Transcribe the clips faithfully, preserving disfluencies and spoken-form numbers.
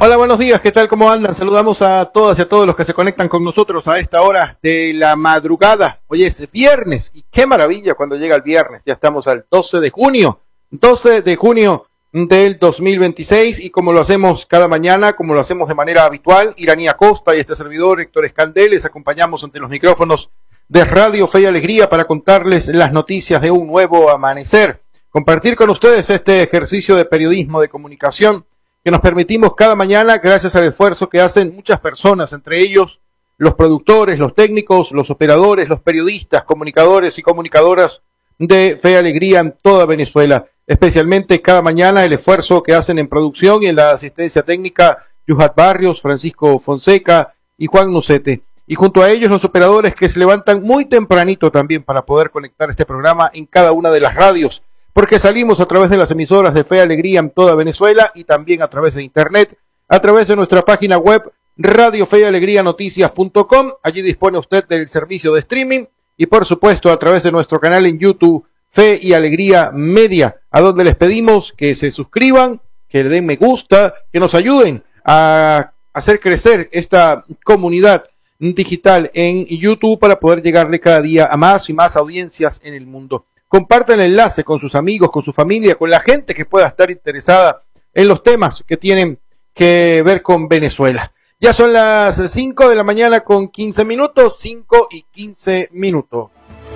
Hola, buenos días, ¿qué tal? ¿Cómo andan? Saludamos a todas y a todos los que se conectan con nosotros a esta hora de la madrugada. Hoy es viernes y qué maravilla cuando llega el viernes. Ya estamos al doce de junio, doce de junio del dos mil veintiséis, y como lo hacemos cada mañana, como lo hacemos de manera habitual, Iranía Costa y este servidor Héctor Escandel les acompañamos ante los micrófonos de Radio Fe y Alegría para contarles las noticias de un nuevo amanecer, compartir con ustedes este ejercicio de periodismo de comunicación que nos permitimos cada mañana gracias al esfuerzo que hacen muchas personas, entre ellos los productores, los técnicos, los operadores, los periodistas, comunicadores y comunicadoras de Fe y Alegría en toda Venezuela. Especialmente cada mañana el esfuerzo que hacen en producción y en la asistencia técnica Yuhat Barrios, Francisco Fonseca y Juan Nucete. Y junto a ellos los operadores que se levantan muy tempranito también para poder conectar este programa en cada una de las radios, porque salimos a través de las emisoras de Fe y Alegría en toda Venezuela y también a través de internet, a través de nuestra página web radio fe y alegría noticias punto com. Allí dispone usted del servicio de streaming y por supuesto a través de nuestro canal en YouTube Fe y Alegría Media, a donde les pedimos que se suscriban, que le den me gusta, que nos ayuden a hacer crecer esta comunidad digital en YouTube para poder llegarle cada día a más y más audiencias en el mundo. Compartan el enlace con sus amigos, con su familia, con la gente que pueda estar interesada en los temas que tienen que ver con Venezuela. Ya son las cinco de la mañana con quince minutos, cinco y quince minutos.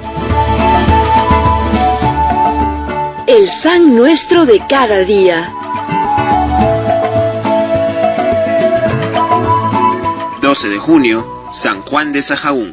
El San Nuestro de cada día. doce de junio, San Juan de Sahagún.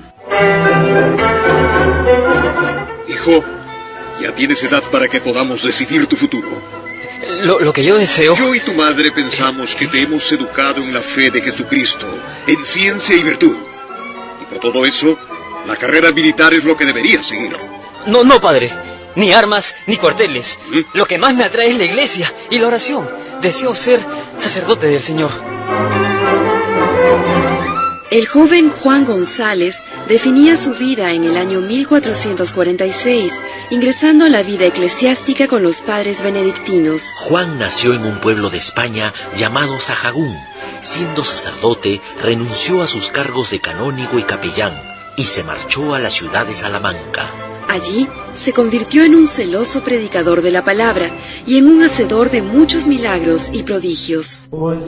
Hijo, ya tienes edad para que podamos decidir tu futuro. Lo, lo que yo deseo... Yo y tu madre pensamos que te hemos educado en la fe de Jesucristo, en ciencia y virtud. Y por todo eso, la carrera militar es lo que deberías seguir. No, no, padre. Ni armas, ni cuarteles. ¿Mm? Lo que más me atrae es la iglesia y la oración. Deseo ser sacerdote del Señor. El joven Juan González definía su vida en el año mil cuatrocientos cuarenta y seis, ingresando a la vida eclesiástica con los padres benedictinos. Juan nació en un pueblo de España llamado Sahagún. Siendo sacerdote, renunció a sus cargos de canónigo y capellán y se marchó a la ciudad de Salamanca. Allí se convirtió en un celoso predicador de la palabra y en un hacedor de muchos milagros y prodigios.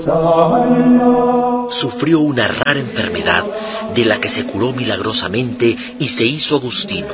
Sufrió una rara enfermedad de la que se curó milagrosamente y se hizo agustino.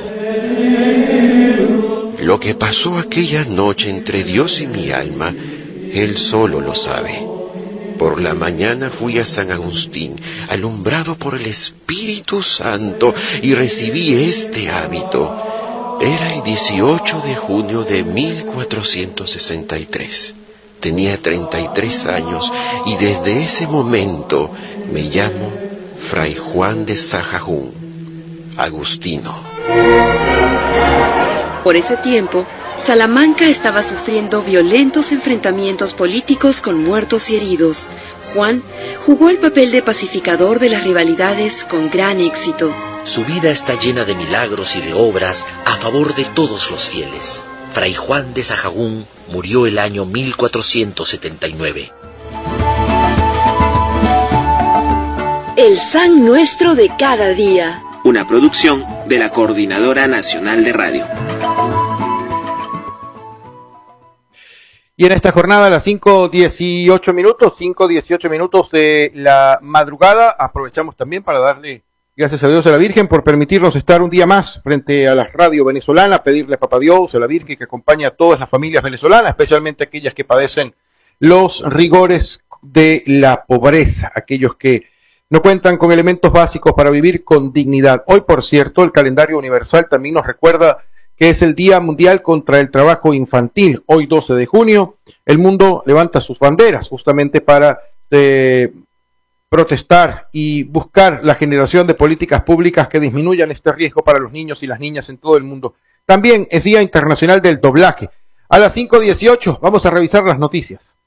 Lo que pasó aquella noche entre Dios y mi alma, Él solo lo sabe. Por la mañana fui a San Agustín, alumbrado por el Espíritu Santo, y recibí este hábito. Era el dieciocho de junio de mil cuatrocientos sesenta y tres. Tenía treinta y tres años y desde ese momento me llamo Fray Juan de Sahagún, agustino. Por ese tiempo, Salamanca estaba sufriendo violentos enfrentamientos políticos con muertos y heridos. Juan jugó el papel de pacificador de las rivalidades con gran éxito. Su vida está llena de milagros y de obras a favor de todos los fieles. Fray Juan de Sahagún murió el año mil cuatrocientos setenta y nueve. El San Nuestro de cada día. Una producción de la Coordinadora Nacional de Radio. Y en esta jornada a las cinco dieciocho minutos, cinco dieciocho minutos de la madrugada, aprovechamos también para darle gracias a Dios a la Virgen por permitirnos estar un día más frente a la radio venezolana, pedirle a Papá Dios, a la Virgen que acompañe a todas las familias venezolanas, especialmente aquellas que padecen los rigores de la pobreza, aquellos que no cuentan con elementos básicos para vivir con dignidad. Hoy, por cierto, el calendario universal también nos recuerda que es el Día Mundial contra el Trabajo Infantil. Hoy, doce de junio, el mundo levanta sus banderas justamente para eh, protestar y buscar la generación de políticas públicas que disminuyan este riesgo para los niños y las niñas en todo el mundo. También es Día Internacional del Doblaje. A las cinco dieciocho vamos a revisar las noticias.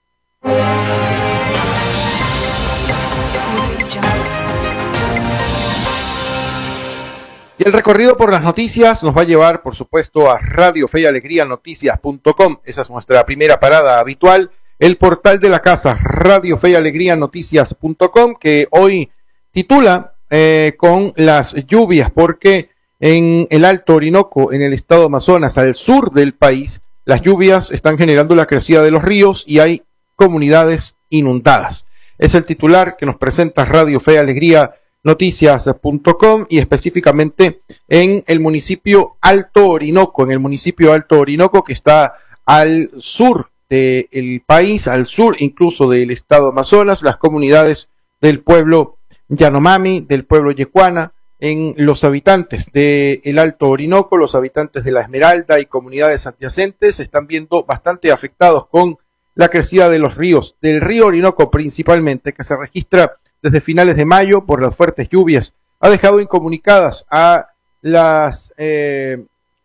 Y el recorrido por las noticias nos va a llevar, por supuesto, a Radio Fe y Alegría Noticias punto com. Esa es nuestra primera parada habitual el portal de la casa, Radio Fe y Alegría Noticias punto com, que hoy titula eh, con las lluvias, porque en el Alto Orinoco, en el estado Amazonas, al sur del país, las lluvias están generando la crecida de los ríos y hay comunidades inundadas. Es el titular que nos presenta Radio Fe y Alegría Noticias punto com, y específicamente en el municipio Alto Orinoco, en el municipio Alto Orinoco que está al sur del país, al sur incluso del estado Amazonas, las comunidades del pueblo Yanomami, del pueblo Yecuana, en los habitantes del Alto Orinoco, los habitantes de La Esmeralda y comunidades adyacentes se están viendo bastante afectados con la crecida de los ríos, del río Orinoco principalmente, que se registra desde finales de mayo por las fuertes lluvias. Ha dejado incomunicadas a las eh,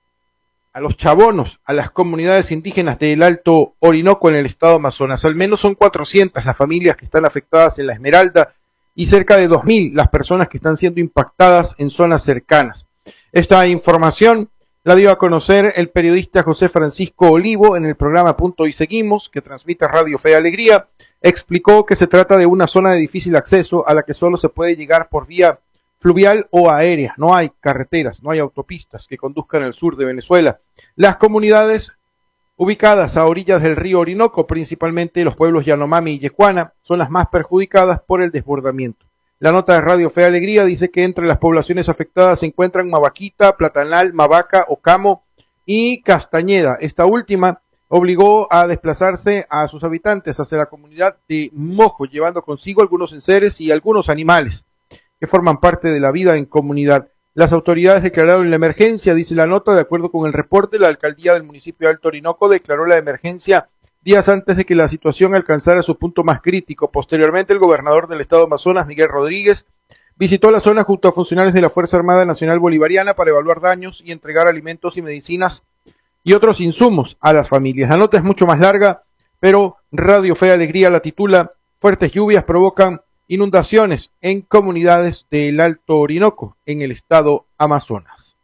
a los chabonos, a las comunidades indígenas del Alto Orinoco en el estado Amazonas. Al menos son cuatrocientas las familias que están afectadas en La Esmeralda y cerca de dos mil las personas que están siendo impactadas en zonas cercanas. Esta información la dio a conocer el periodista José Francisco Olivo en el programa Punto y Seguimos, que transmite Radio Fe y Alegría. Explicó que se trata de una zona de difícil acceso a la que solo se puede llegar por vía fluvial o aérea. No hay carreteras, no hay autopistas que conduzcan al sur de Venezuela. Las comunidades ubicadas a orillas del río Orinoco, principalmente los pueblos Yanomami y Yecuana, son las más perjudicadas por el desbordamiento. La nota de Radio Fe y Alegría dice que entre las poblaciones afectadas se encuentran Mabaquita, Platanal, Mabaca, Ocamo y Castañeda. Esta última obligó a desplazarse a sus habitantes hacia la comunidad de Mojo, llevando consigo algunos enseres y algunos animales que forman parte de la vida en comunidad. Las autoridades declararon la emergencia, dice la nota. De acuerdo con el reporte, la alcaldía del municipio de Alto Orinoco declaró la emergencia días antes de que la situación alcanzara su punto más crítico. Posteriormente, el gobernador del estado Amazonas, Miguel Rodríguez, visitó la zona junto a funcionarios de la Fuerza Armada Nacional Bolivariana para evaluar daños y entregar alimentos y medicinas y otros insumos a las familias. La nota es mucho más larga, pero Radio Fe y Alegría la titula: fuertes lluvias provocan inundaciones en comunidades del Alto Orinoco, en el estado Amazonas.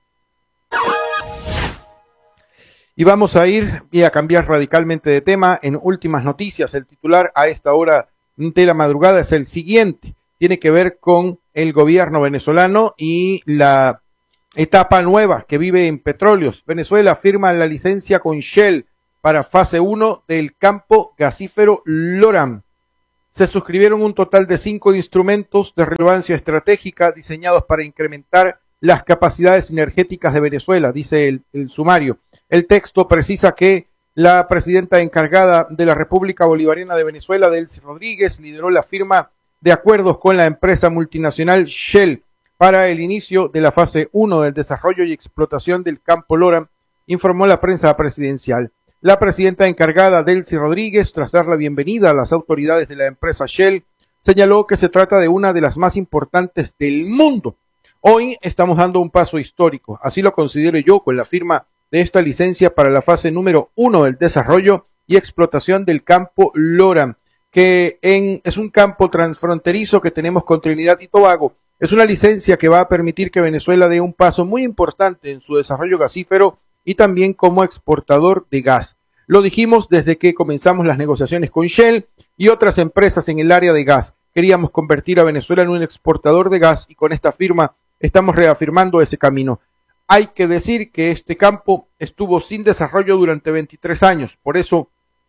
Y vamos a ir y a cambiar radicalmente de tema. En últimas noticias, el titular a esta hora de la madrugada es el siguiente. Tiene que ver con el gobierno venezolano y la etapa nueva que vive en petróleos. Venezuela firma la licencia con Shell para fase uno del campo gasífero Loran. Se suscribieron un total de cinco instrumentos de relevancia estratégica diseñados para incrementar las capacidades energéticas de Venezuela, dice el, el sumario. El texto precisa que la presidenta encargada de la República Bolivariana de Venezuela, Delcy Rodríguez, lideró la firma de acuerdos con la empresa multinacional Shell para el inicio de la fase uno del desarrollo y explotación del campo Loran, informó la prensa presidencial. La presidenta encargada, Delcy Rodríguez, tras dar la bienvenida a las autoridades de la empresa Shell, señaló que se trata de una de las más importantes del mundo. Hoy estamos dando un paso histórico, así lo considero yo, con la firma de esta licencia para la fase número uno del desarrollo y explotación del campo Loran, que en, es un campo transfronterizo que tenemos con Trinidad y Tobago. Es una licencia que va a permitir que Venezuela dé un paso muy importante en su desarrollo gasífero y también como exportador de gas. Lo dijimos desde que comenzamos las negociaciones con Shell y otras empresas en el área de gas. Queríamos convertir a Venezuela en un exportador de gas y con esta firma estamos reafirmando ese camino. Hay que decir que este campo estuvo sin desarrollo durante veintitrés años. Por eso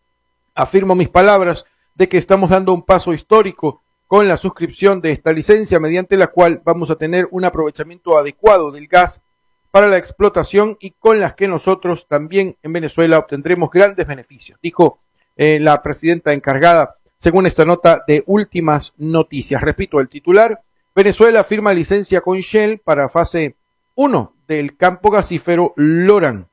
afirmo mis palabras de que estamos dando un paso histórico con la suscripción de esta licencia, mediante la cual vamos a tener un aprovechamiento adecuado del gas para la explotación y con las que nosotros también en Venezuela obtendremos grandes beneficios, dijo eh, la presidenta encargada, según esta nota de últimas noticias. Repito el titular: Venezuela firma licencia con Shell para fase uno del campo gasífero Loran.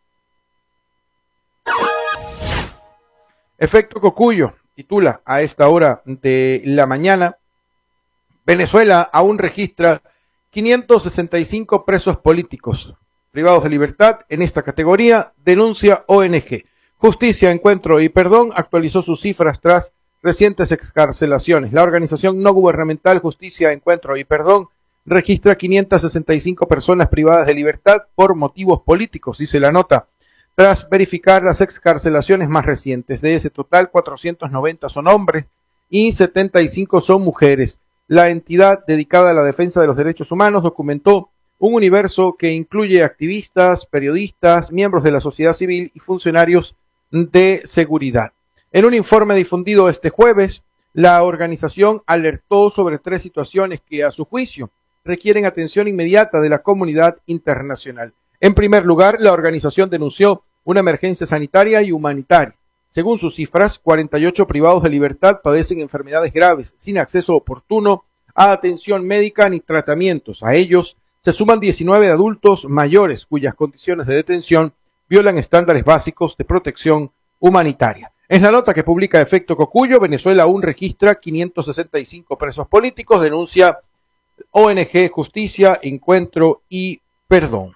Efecto Cocuyo titula a esta hora de la mañana: Venezuela aún registra quinientos sesenta y cinco presos políticos privados de libertad en esta categoría, denuncia O N G. Justicia, Encuentro y Perdón actualizó sus cifras tras recientes excarcelaciones. La organización no gubernamental Justicia, Encuentro y Perdón registra quinientas sesenta y cinco personas privadas de libertad por motivos políticos, dice la nota. tras verificar las excarcelaciones más recientes. De ese total, cuatrocientos noventa son hombres y setenta y cinco son mujeres. La entidad dedicada a la defensa de los derechos humanos documentó un universo que incluye activistas, periodistas, miembros de la sociedad civil y funcionarios de seguridad. En un informe difundido este jueves, la organización alertó sobre tres situaciones que, a su juicio, requieren atención inmediata de la comunidad internacional. En primer lugar, la organización denunció una emergencia sanitaria y humanitaria. Según sus cifras, cuarenta y ocho privados de libertad padecen enfermedades graves, sin acceso oportuno a atención médica ni tratamientos. A ellos se suman diecinueve adultos mayores cuyas condiciones de detención violan estándares básicos de protección humanitaria. En la nota que publica Efecto Cocuyo, Venezuela aún registra quinientos sesenta y cinco presos políticos, denuncia O N G Justicia, Encuentro y Perdón.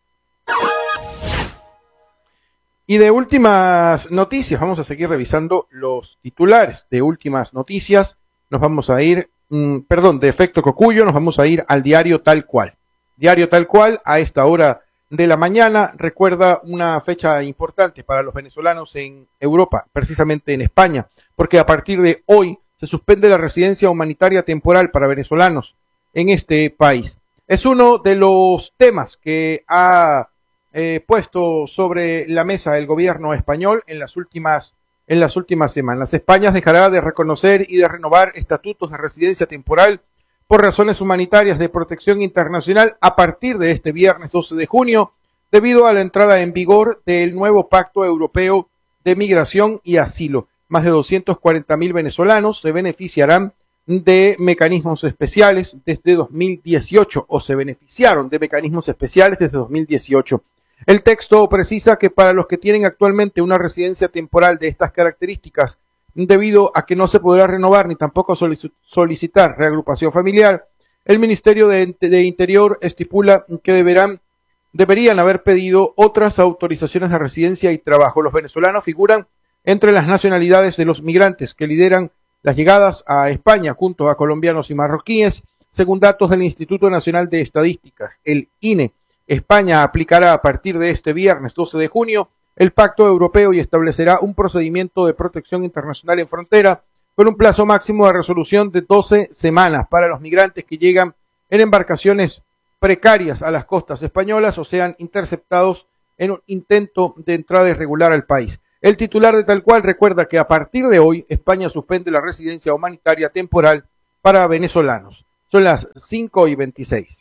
Y de últimas noticias, vamos a seguir revisando los titulares de últimas noticias. Nos vamos a ir, mmm, perdón, de Efecto Cocuyo, nos vamos a ir al diario Tal Cual. Diario Tal Cual, a esta hora de la mañana, recuerda una fecha importante para los venezolanos en Europa, precisamente en España, porque a partir de hoy se suspende la residencia humanitaria temporal para venezolanos en este país. Es uno de los temas que ha eh, puesto sobre la mesa el gobierno español en las últimas en las últimas semanas. España dejará de reconocer y de renovar estatutos de residencia temporal por razones humanitarias de protección internacional a partir de este viernes doce de junio, debido a la entrada en vigor del nuevo Pacto Europeo de Migración y Asilo. Más de doscientos cuarenta mil venezolanos se beneficiarán de mecanismos especiales desde dos mil dieciocho o se beneficiaron de mecanismos especiales desde dos mil dieciocho. El texto precisa que para los que tienen actualmente una residencia temporal de estas características, debido a que no se podrá renovar ni tampoco solicitar reagrupación familiar, el Ministerio de, de Interior estipula que deberán, deberían haber pedido otras autorizaciones de residencia y trabajo. Los venezolanos figuran entre las nacionalidades de los migrantes que lideran las llegadas a España junto a colombianos y marroquíes, según datos del Instituto Nacional de Estadísticas, el I N E. España aplicará a partir de este viernes doce de junio el Pacto Europeo y establecerá un procedimiento de protección internacional en frontera con un plazo máximo de resolución de doce semanas para los migrantes que llegan en embarcaciones precarias a las costas españolas o sean interceptados en un intento de entrada irregular al país. El titular de Tal Cual recuerda que a partir de hoy España suspende la residencia humanitaria temporal para venezolanos. Son las cinco y veintiséis.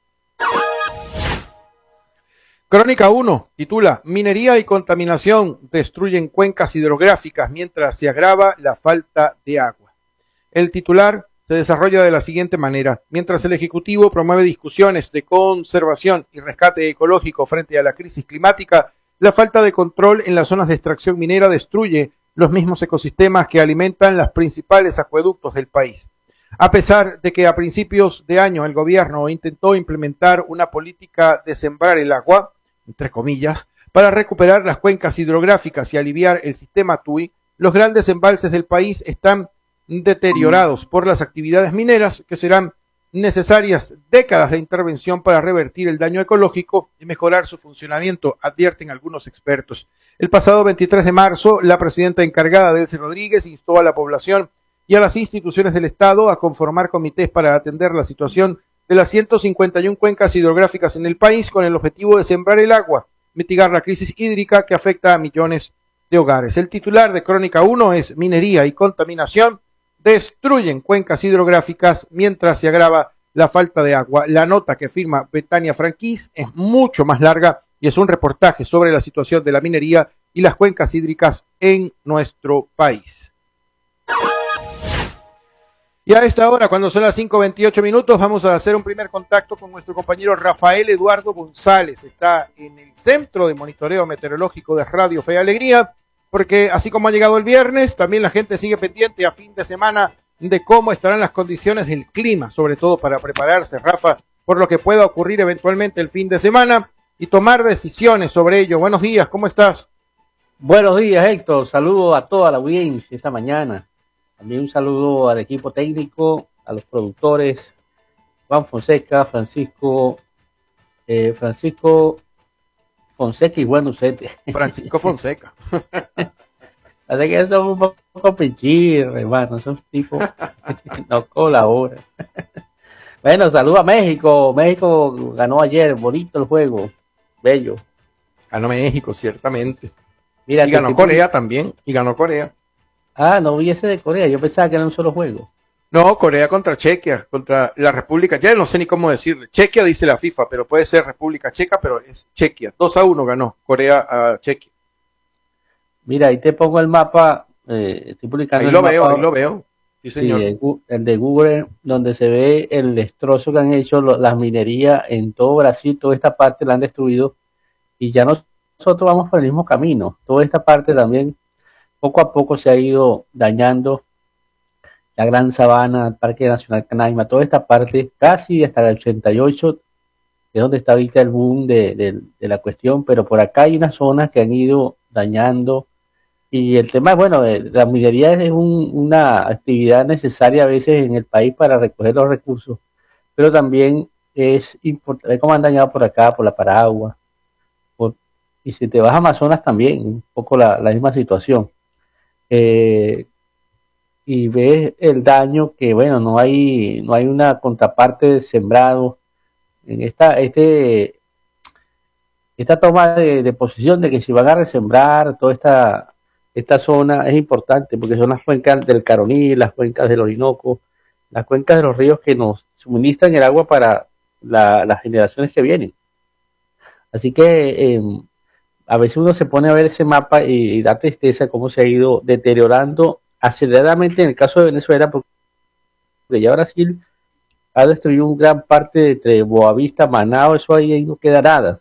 Crónica uno titula Minería y contaminación destruyen cuencas hidrográficas mientras se agrava la falta de agua. El titular se desarrolla de la siguiente manera. Mientras el Ejecutivo promueve discusiones de conservación y rescate ecológico frente a la crisis climática, la falta de control en las zonas de extracción minera destruye los mismos ecosistemas que alimentan los principales acueductos del país. A pesar de que a principios de año el gobierno intentó implementar una política de sembrar el agua, entre comillas, para recuperar las cuencas hidrográficas y aliviar el sistema T U I, los grandes embalses del país están deteriorados por las actividades mineras que serán necesarias décadas de intervención para revertir el daño ecológico y mejorar su funcionamiento, advierten algunos expertos. El pasado veintitrés de marzo, la presidenta encargada, Delcy Rodríguez, instó a la población y a las instituciones del Estado a conformar comités para atender la situación de las ciento cincuenta y una cuencas hidrográficas en el país con el objetivo de sembrar el agua, mitigar la crisis hídrica que afecta a millones de hogares. El titular de Crónica uno es Minería y contaminación destruyen cuencas hidrográficas mientras se agrava la falta de agua. La nota que firma Betania Franquís es mucho más larga y es un reportaje sobre la situación de la minería y las cuencas hídricas en nuestro país. Y a esta hora, cuando son las cinco veintiocho minutos, vamos a hacer un primer contacto con nuestro compañero Rafael Eduardo González. Está en el Centro de Monitoreo Meteorológico de Radio Fe y Alegría, porque así como ha llegado el viernes, también la gente sigue pendiente a fin de semana de cómo estarán las condiciones del clima, sobre todo para prepararse, Rafa, por lo que pueda ocurrir eventualmente el fin de semana y tomar decisiones sobre ello. Buenos días, ¿cómo estás? Buenos días, Héctor. Saludo a toda la audiencia esta mañana. También un saludo al equipo técnico, a los productores, Juan Fonseca, Francisco, eh, Francisco Fonseca y bueno, usted. Francisco Fonseca. Así que son un poco pichirres, hermano. Esos tipos no colaboran. Bueno, saludos a México. México ganó ayer. Bonito el juego. Bello. Ganó México, ciertamente. Mira, y ganó tipo... Corea también. Y ganó Corea. Ah, no vi ese de Corea. Yo pensaba que era un solo juego. No, Corea contra Chequia, contra la República. Ya no sé ni cómo decirle. Chequia dice la FIFA, pero puede ser República Checa, pero es Chequia. dos a uno ganó Corea a Chequia. Mira, ahí te pongo el mapa. Eh, estoy publicando ahí el lo mapa. veo, ahí lo veo. Sí, señor. Sí, el, el de Google, donde se ve el destrozo que han hecho lo, las minerías en todo Brasil. Toda esta parte la han destruido. Y ya no, nosotros vamos por el mismo camino. Toda esta parte también, poco a poco se ha ido dañando. La Gran Sabana, el Parque Nacional Canaima, toda esta parte, casi hasta el ochenta y ocho, es donde está ahorita el boom de, de, de la cuestión, pero por acá hay unas zonas que han ido dañando, y el tema, bueno, de, la minería es un, una actividad necesaria a veces en el país para recoger los recursos, pero también es importante, como han dañado por acá, por la Paragua, por, y si te vas a Amazonas también, un poco la, la misma situación. Eh, y ves el daño que, bueno, no hay no hay una contraparte de sembrado en esta este esta toma de, de posición de que si van a resembrar toda esta esta zona es importante porque son las cuencas del Caroní, las cuencas del Orinoco, las cuencas de los ríos que nos suministran el agua para la, las generaciones que vienen. Así que eh, a veces uno se pone a ver ese mapa y, y da tristeza cómo se ha ido deteriorando aceleradamente en el caso de Venezuela, porque ya Brasil ha destruido una gran parte entre Boavista, Manao, eso ahí, ahí no queda nada.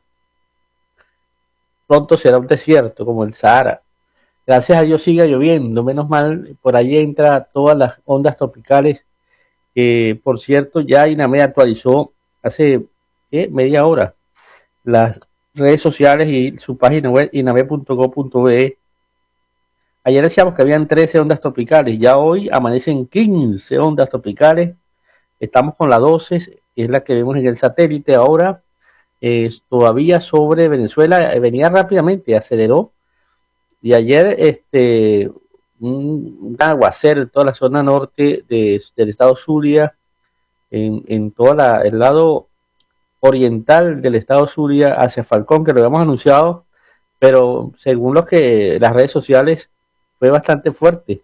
Pronto será un desierto como el Sahara. Gracias a Dios sigue lloviendo, menos mal, por allí entra todas las ondas tropicales. Eh, por cierto, ya INAME actualizó hace ¿qué? media hora las redes sociales y su página web iname punto gob punto be. Ayer decíamos que habían trece ondas tropicales, ya hoy amanecen quince ondas tropicales, estamos con la doce, que es la que vemos en el satélite ahora, eh, todavía sobre Venezuela, eh, venía rápidamente, aceleró, y ayer este un, un aguacero en toda la zona norte de, del estado Zulia, en, en todo la, el lado oriental del estado Zulia hacia Falcón, que lo habíamos anunciado, pero según lo que las redes sociales fue bastante fuerte,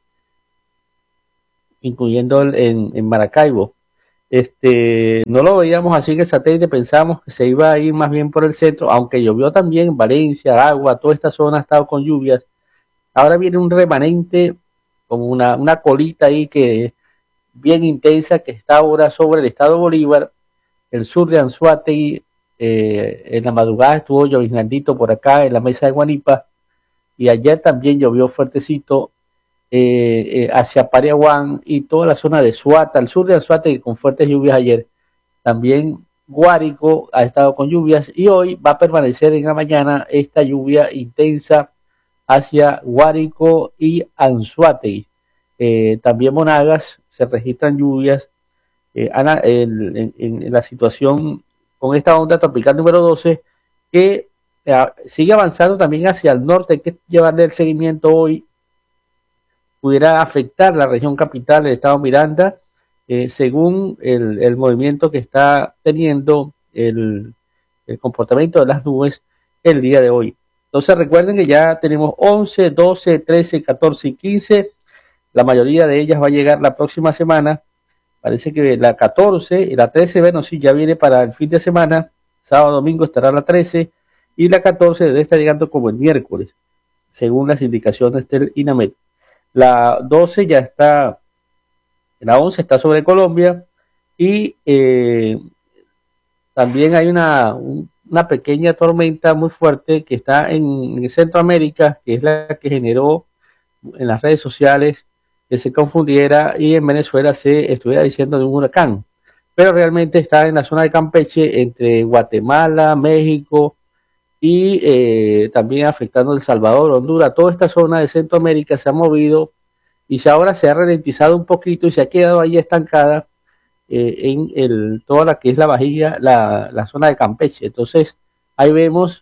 incluyendo en, en Maracaibo. Este, no lo veíamos así en el satélite, pensábamos que se iba a ir más bien por el centro, aunque llovió también en Valencia, Agua, toda esta zona ha estado con lluvias. Ahora viene un remanente, como una, una colita ahí que bien intensa, que está ahora sobre el estado Bolívar, el sur de Anzoátegui. Eh, en la madrugada estuvo lloviznandito por acá en la mesa de Guanipa, y ayer también llovió fuertecito eh, eh, hacia Pariaguán y toda la zona de Suata, al sur de Anzoátegui, con fuertes lluvias ayer. También Guárico ha estado con lluvias y hoy va a permanecer en la mañana esta lluvia intensa hacia Guárico y Anzoátegui. Eh, también Monagas se registran lluvias. Eh, Ana, en, en, en la situación con esta onda tropical número doce que eh, sigue avanzando también hacia el norte, hay que llevarle el seguimiento hoy, pudiera afectar la región capital, el estado Miranda, eh, según el, el movimiento que está teniendo el, el comportamiento de las nubes el día de hoy. Entonces recuerden que ya tenemos once, doce, trece, catorce y quince, la mayoría de ellas va a llegar la próxima semana. Parece que la catorce y la trece, bueno, sí, ya viene para el fin de semana, sábado, domingo estará la trece, y la catorce debe estar llegando como el miércoles, según las indicaciones del INAMET. La doce ya está, la once está sobre Colombia, y eh, también hay una, una pequeña tormenta muy fuerte que está en, en Centroamérica, que es la que generó en las redes sociales que se confundiera y en Venezuela se estuviera diciendo de un huracán, pero realmente está en la zona de Campeche, entre Guatemala, México y eh, también afectando El Salvador, Honduras. Toda esta zona de Centroamérica se ha movido y se, ahora se ha ralentizado un poquito y se ha quedado ahí estancada eh, en el, toda la que es la bahía, la, la zona de Campeche. Entonces ahí vemos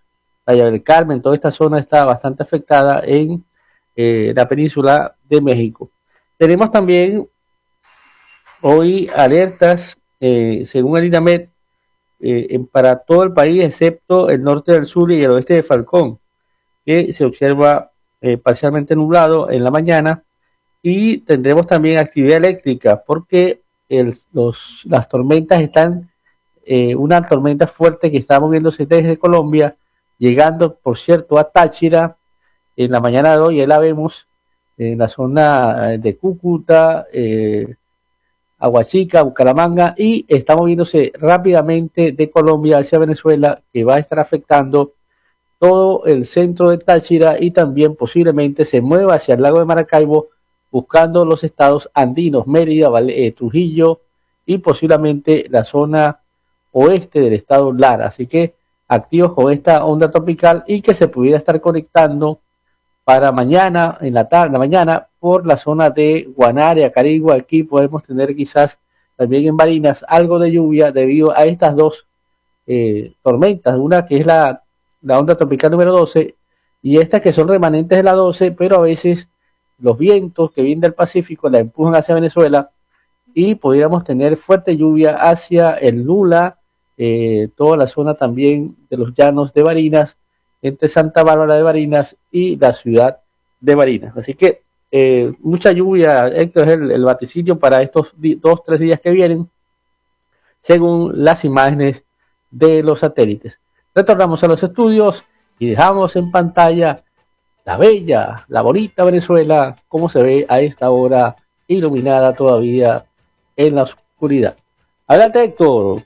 Playa del Carmen, toda esta zona está bastante afectada en eh, la península de México. Tenemos también hoy alertas, eh, según el INAMED, eh, para todo el país, excepto el norte del sur y el oeste de Falcón, que se observa eh, parcialmente nublado en la mañana, y tendremos también actividad eléctrica, porque el, los, las tormentas están, eh, una tormenta fuerte que está moviéndose desde Colombia, llegando, por cierto, a Táchira en la mañana de hoy. Ya la vemos en la zona de Cúcuta, eh, Aguachica, Bucaramanga, y está moviéndose rápidamente de Colombia hacia Venezuela, que va a estar afectando todo el centro de Táchira, y también posiblemente se mueva hacia el lago de Maracaibo, buscando los estados andinos, Mérida, Vale, eh, Trujillo, y posiblemente la zona oeste del estado Lara. Así que activos con esta onda tropical, y que se pudiera estar conectando para mañana, en la tarde, la mañana, por la zona de Guanare, Carigua. Aquí podemos tener quizás también en Barinas algo de lluvia debido a estas dos eh, tormentas, una que es la, la onda tropical número doce, y esta que son remanentes de la doce, pero a veces los vientos que vienen del Pacífico la empujan hacia Venezuela, y pudiéramos tener fuerte lluvia hacia el Nula, eh, toda la zona también de los llanos de Barinas, entre Santa Bárbara de Barinas y la ciudad de Barinas. Así que eh, mucha lluvia, Héctor, es el, el vaticinio para estos di- dos, tres días que vienen, según las imágenes de los satélites. Retornamos a los estudios y dejamos en pantalla la bella, la bonita Venezuela, como se ve a esta hora, iluminada todavía en la oscuridad. Adelante, Héctor.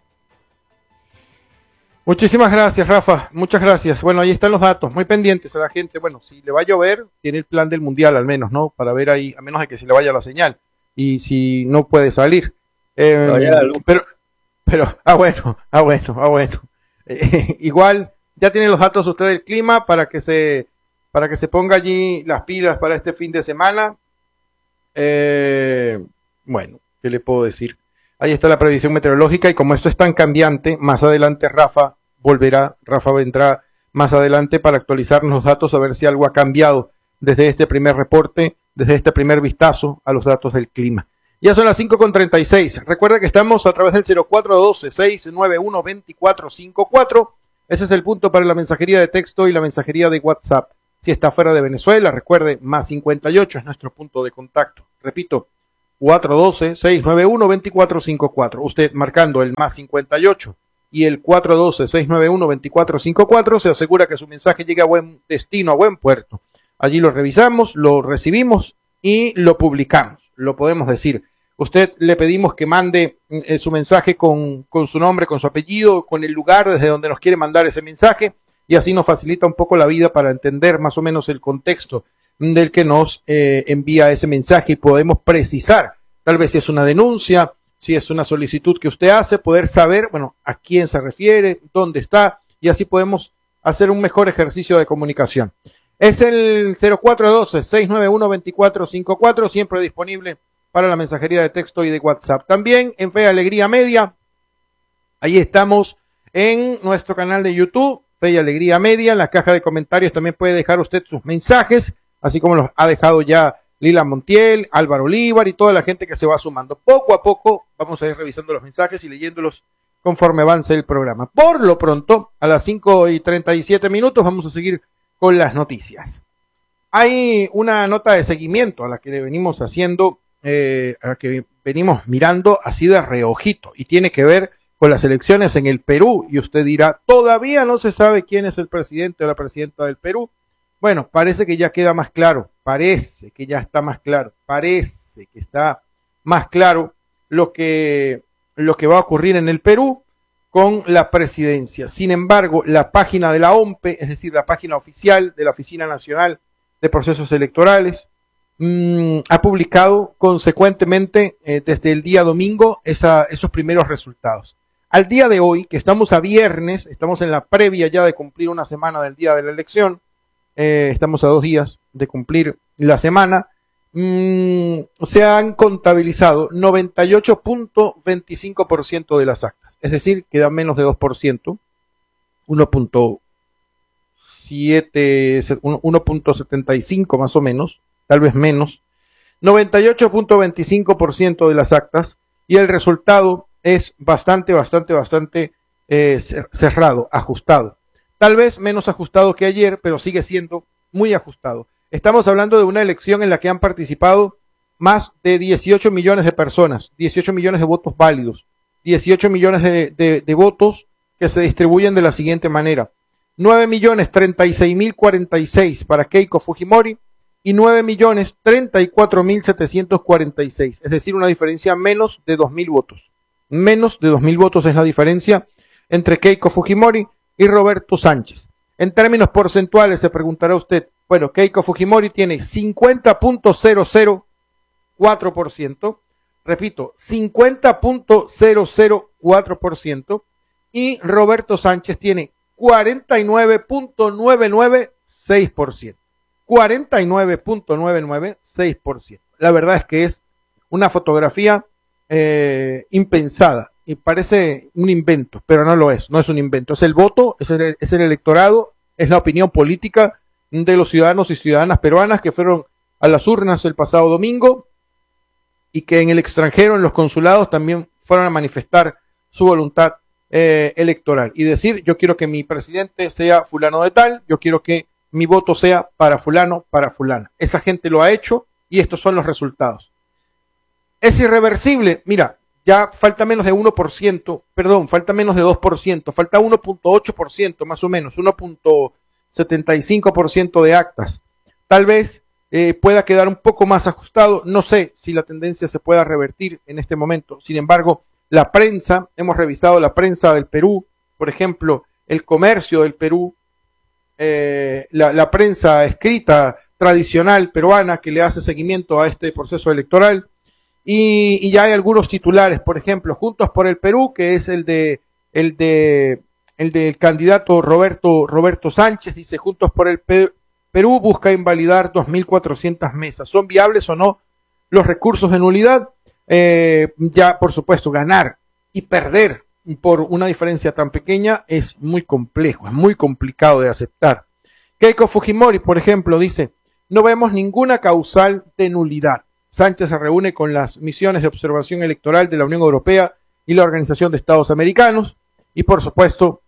Muchísimas gracias, Rafa. Muchas gracias. Bueno, ahí están los datos. Muy pendientes a la gente. Bueno, si le va a llover, tiene el plan del mundial al menos, ¿no? Para ver ahí, a menos de que se le vaya la señal. Y si no puede salir. Eh, pero, pero, ah, bueno, ah, bueno, ah, bueno. Eh, igual, ya tienen los datos usted del clima para que se, para que se ponga allí las pilas para este fin de semana. Eh, bueno, ¿qué le puedo decir? Ahí está la previsión meteorológica, y como esto es tan cambiante, más adelante Rafa volverá, Rafa vendrá más adelante para actualizarnos los datos, a ver si algo ha cambiado desde este primer reporte, desde este primer vistazo a los datos del clima. Ya son las cinco con treinta y seis. Recuerda que estamos a través del cero cuatro uno dos, seis nueve uno, dos cuatro cinco cuatro. Ese es el punto para la mensajería de texto y la mensajería de WhatsApp. Si está fuera de Venezuela, recuerde, más cincuenta y ocho es nuestro punto de contacto. Repito, cuatro uno dos, seis nueve uno, dos cuatro cinco cuatro. Usted marcando el más cincuenta y ocho y el cuatro uno dos, seis nueve uno, dos cuatro cinco cuatro se asegura que su mensaje llegue a buen destino, a buen puerto. Allí lo revisamos, lo recibimos y lo publicamos. Lo podemos decir. Usted le pedimos que mande eh, su mensaje con, con su nombre, con su apellido, con el lugar desde donde nos quiere mandar ese mensaje, y así nos facilita un poco la vida para entender más o menos el contexto del que nos eh, envía ese mensaje, y podemos precisar, tal vez si es una denuncia, si es una solicitud que usted hace, poder saber, bueno, a quién se refiere, dónde está, y así podemos hacer un mejor ejercicio de comunicación. Es el cero cuatro uno dos, seis nueve uno, dos cuatro cinco cuatro, siempre disponible para la mensajería de texto y de WhatsApp. También en Fe y Alegría Media, ahí estamos en nuestro canal de YouTube, Fe y Alegría Media. En la caja de comentarios también puede dejar usted sus mensajes, así como los ha dejado ya Lila Montiel, Álvaro Olívar y toda la gente que se va sumando. Poco a poco vamos a ir revisando los mensajes y leyéndolos conforme avance el programa. Por lo pronto, a las cinco y treinta y siete minutos vamos a seguir con las noticias. Hay una nota de seguimiento a la que le venimos haciendo, eh, a la que venimos mirando así de reojito, y tiene que ver con las elecciones en el Perú. Y usted dirá, todavía no se sabe quién es el presidente o la presidenta del Perú. Bueno, parece que ya queda más claro, parece que ya está más claro, parece que está más claro lo que, lo que va a ocurrir en el Perú con la presidencia. Sin embargo, la página de la O M P E, es decir, la página oficial de la Oficina Nacional de Procesos Electorales, mmm, ha publicado consecuentemente eh, desde el día domingo esa, esos primeros resultados. Al día de hoy, que estamos a viernes, estamos en la previa ya de cumplir una semana del día de la elección, eh, estamos a dos días de cumplir la semana, mmm, se han contabilizado noventa y ocho punto veinticinco por ciento de las actas, es decir, queda menos de dos por ciento, uno punto siete, uno punto setenta y cinco más o menos, tal vez menos, noventa y ocho punto veinticinco por ciento de las actas, y el resultado es bastante, bastante, bastante eh, cerrado, ajustado. Tal vez menos ajustado que ayer, pero sigue siendo muy ajustado. Estamos hablando de una elección en la que han participado más de dieciocho millones de personas, dieciocho millones de votos válidos, dieciocho millones de, de, de votos que se distribuyen de la siguiente manera: nueve millones treinta y seis mil cuarenta y seis para Keiko Fujimori y nueve millones treinta y cuatro mil setecientos cuarenta y seis, es decir, una diferencia menos de dos mil votos. Menos de dos mil votos es la diferencia entre Keiko Fujimori y Roberto Sánchez. En términos porcentuales se preguntará usted, bueno, Keiko Fujimori tiene cincuenta punto cero cero cuatro por ciento, repito, cincuenta punto cero cero cuatro por ciento, y Roberto Sánchez tiene cuarenta y nueve punto novecientos noventa y seis por ciento. cuarenta y nueve punto novecientos noventa y seis por ciento. La verdad es que es una fotografía eh, impensada y parece un invento, pero no lo es, no es un invento. Es el voto, es el, es el electorado, es la opinión política de los ciudadanos y ciudadanas peruanas que fueron a las urnas el pasado domingo y que en el extranjero, en los consulados, también fueron a manifestar su voluntad eh, electoral y decir: yo quiero que mi presidente sea fulano de tal, yo quiero que mi voto sea para fulano, para fulana. Esa gente lo ha hecho y estos son los resultados. ¿Es irreversible? Mira, ya falta menos de uno por ciento, perdón, falta menos de dos por ciento, falta uno punto ocho por ciento más o menos, uno punto setenta y cinco por ciento de actas. Tal vez eh, pueda quedar un poco más ajustado, no sé si la tendencia se pueda revertir en este momento. Sin embargo, la prensa, hemos revisado la prensa del Perú, por ejemplo, El Comercio del Perú, eh, la, la prensa escrita tradicional peruana que le hace seguimiento a este proceso electoral, y, y ya hay algunos titulares, por ejemplo, Juntos por el Perú, que es el de el de el del candidato Roberto Roberto Sánchez, dice: Juntos por el Perú busca invalidar dos mil cuatrocientas mesas. ¿Son viables o no los recursos de nulidad? Eh, ya, por supuesto, ganar y perder por una diferencia tan pequeña es muy complejo, es muy complicado de aceptar. Keiko Fujimori, por ejemplo, dice: no vemos ninguna causal de nulidad. Sánchez se reúne con las misiones de observación electoral de la Unión Europea y la Organización de Estados Americanos, y por supuesto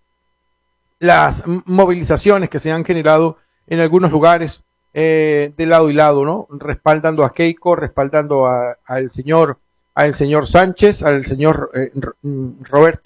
las movilizaciones que se han generado en algunos lugares eh, de lado y lado, ¿no? Respaldando a Keiko, respaldando al señor, al señor Sánchez, al señor eh, Roberto